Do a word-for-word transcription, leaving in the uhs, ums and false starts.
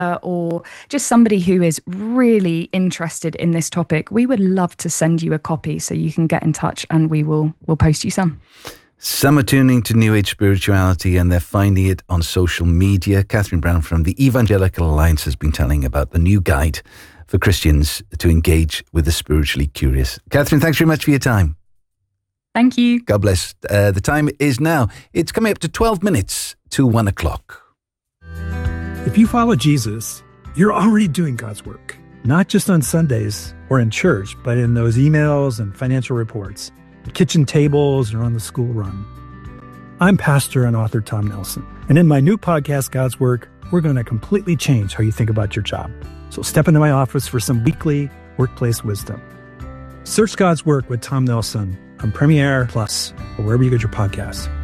or just somebody who is really interested in this topic, we would love to send you a copy so you can get in touch and we will we'll post you some. Some are tuning to New Age spirituality and they're finding it on social media. Catherine Brown from the Evangelical Alliance has been telling about the new guide for Christians to engage with the spiritually curious. Catherine, thanks very much for your time. Thank you. God bless. Uh, the time is now. It's coming up to twelve minutes to one o'clock. If you follow Jesus, you're already doing God's work, not just on Sundays or in church, but in those emails and financial reports, kitchen tables, or on the school run. I'm pastor and author Tom Nelson, and in my new podcast, God's Work, we're going to completely change how you think about your job. So step into my office for some weekly workplace wisdom. Search God's Work with Tom Nelson on Premiere Plus or wherever you get your podcasts.